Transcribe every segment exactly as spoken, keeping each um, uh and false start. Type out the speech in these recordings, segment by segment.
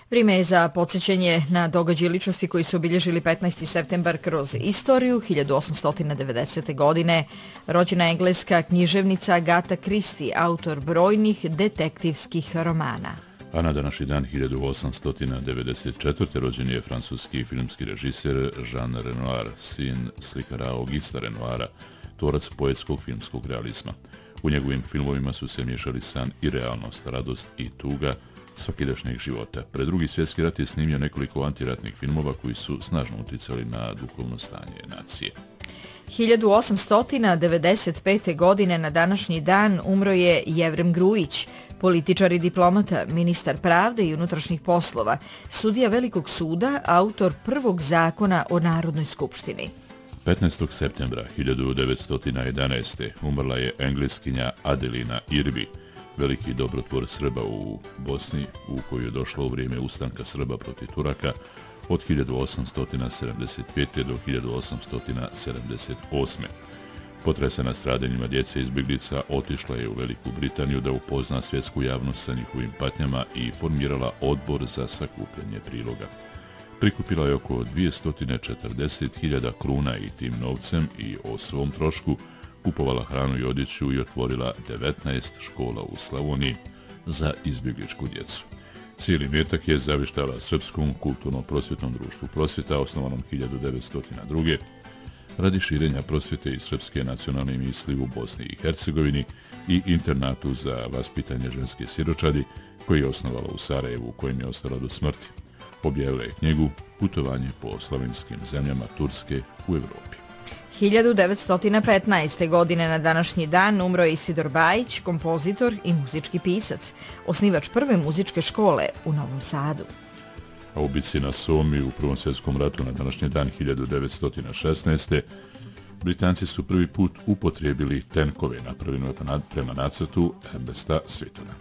Vrime je za podsjećanje na događaje ličnosti koji su obilježili petnaesti septembar kroz istoriju. hiljadu osamsto devedesete. godine rođena engleska književnica Agatha Christie, autor brojnih detektivskih romana. A na današnji dan hiljadu osamsto devedeset četvrte. rođen je francuski filmski režiser Jean Renoir, sin slikara Augusta Renoira, tvorac poetskog filmskog realizma. U njegovim filmovima su se miješali san i realnost, radost i tuga svakidašnjeg života. Pred Drugi svjetski rat je snimio nekoliko antiratnih filmova koji su snažno uticali na duhovno stanje nacije. hiljadu osamsto devedeset pete. godine na današnji dan umro je Jevrem Grujić, političar i diplomata, ministar pravde i unutrašnjih poslova, sudija Velikog suda, autor prvog zakona o Narodnoj skupštini. petnaestog septembra hiljadu devetsto jedanaeste. umrla je engleskinja Adelina Irbi, veliki dobrotvor Srba u Bosni, u koju je došlo u vrijeme ustanka Srba protiv Turaka od hiljadu osamsto sedamdeset pete. do hiljadu osamsto sedamdeset osme. Potresena stradanjima djece izbjeglica, otišla je u Veliku Britaniju da upozna svjetsku javnost sa njihovim patnjama i formirala odbor za sakupljanje priloga. Prikupila je oko dvjesto četrdeset hiljada kruna i tim novcem i o svom trošku kupovala hranu i odjeću i otvorila devetnaest škola u Slavoniji za izbjegličku djecu. Cijeli metak je zavištala Srpskom kulturno-prosvjetnom društvu Prosvjeta, osnovanom hiljadu devetsto druge. radi širenja prosvjete i srpske nacionalne misli u Bosni i Hercegovini i internatu za vaspitanje ženske siročadi koji je osnovala u Sarajevu, u kojem je ostala do smrti. Objavila je knjigu Putovanje po slavenskim zemljama Turske u Evropi. hiljadu devetsto petnaeste. godine na današnji dan umro je Isidor Bajić, kompozitor i muzički pisac, osnivač prve muzičke škole u Novom Sadu. A u bici na Somi u Prvom svjetskom ratu na današnji dan hiljadu devetsto šesnaeste. Britanci su prvi put upotrijebili tenkove napravljene prema nacrtu Ernesta Sweetona.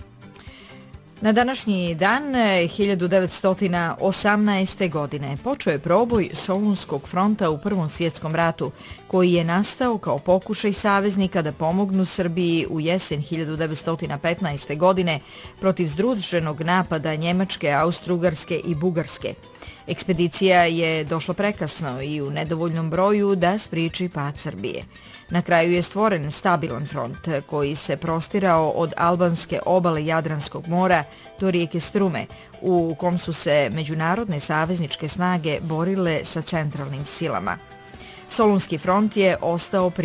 Na današnji dan hiljadu devetsto osamnaeste. godine počeo je proboj Solunskog fronta u Prvom svjetskom ratu, koji je nastao kao pokušaj saveznika da pomognu Srbiji u jesen hiljadu devetsto petnaeste. godine protiv združenog napada Njemačke, Austro-Ugarske i Bugarske. Ekspedicija je došla prekasno i u nedovoljnom broju da spriječi pad Srbije. Na kraju je stvoren stabilan front koji se prostirao od albanske obale Jadranskog mora do rijeke Strume, u kom su se međunarodne savezničke snage borile sa centralnim silama. Solunski front je ostao pri